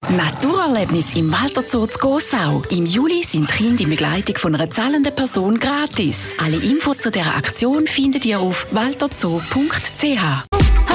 Naturerlebnis im Walter Zoo zu Gossau. Im Juli sind Kinder in Begleitung von einer zahlenden Person gratis. Alle Infos zu dieser Aktion findet ihr auf walterzoo.ch.